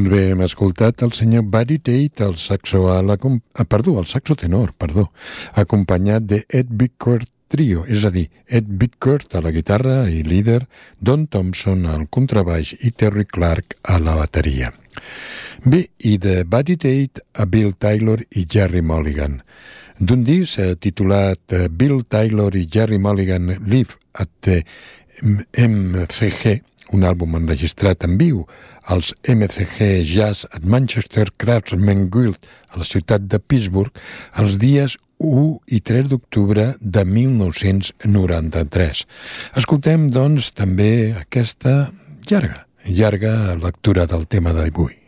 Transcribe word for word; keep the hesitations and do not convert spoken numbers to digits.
Doncs bé, hem escoltat el senyor Buddy Tate, el saxo, a la, ah, perdó, el saxo tenor, perdó, acompanyat de Ed Bickert Trio, és a dir, Ed Bickert a la guitarra i líder, Don Thompson al contrabaix i Terry Clark a la bateria. Bé, i de Buddy Tate a Bill Taylor i Jerry Mulligan. D'un disc eh, titulat eh, Bill Taylor i Jerry Mulligan Live at the M C G, un àlbum enregistrat en viu als M C G Jazz at Manchester Craftsman Guild a la ciutat de Pittsburgh els dies u i tres d'octubre de mil nou-cents noranta-tres. Escoltem, doncs, també aquesta llarga, llarga lectura del tema d'avui.